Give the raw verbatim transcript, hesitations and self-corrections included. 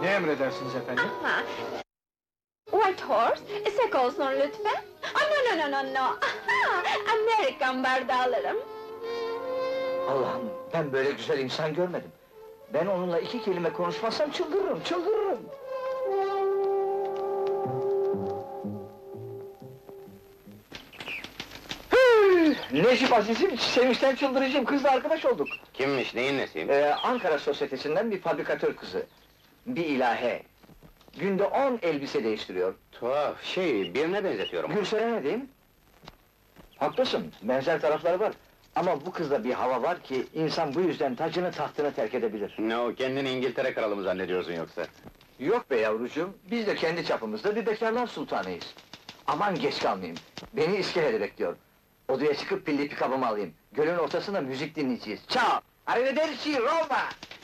Ne emredersiniz efendim? Aha. White horse, sek olsun lütfen. Ah, no, no, no, no, no! Aha! Amerikan bardağı alırım. Allah'ım, ben böyle güzel insan görmedim. Ben onunla iki kelime konuşmazsam çıldırırım, çıldırırım! Hıh! Necip azizim, sevinçten çıldıracağım, kızla arkadaş olduk. Kimmiş, neyin nesiyim? Ee, Ankara Sosyetesi'nden bir fabrikatör kızı. Bir ilahe. Günde on elbise değiştiriyor. Tuhaf, şey, birine benzetiyorum. Gülseren'e ne diyeyim? Haklısın, benzer tarafları var. Ama bu kızda bir hava var ki, insan bu yüzden tacını tahtını terk edebilir. Ne o, kendini İngiltere kralı mı zannediyorsun yoksa? Yok be yavrucuğum, biz de kendi çapımızda bir bekarlar sultanıyız. Aman geç kalmayayım, beni iskelede bekliyor. Odaya çıkıp pilli pikabımı alayım. Gölün ortasında müzik dinleyeceğiz. Ciao! Arrivederci Roma!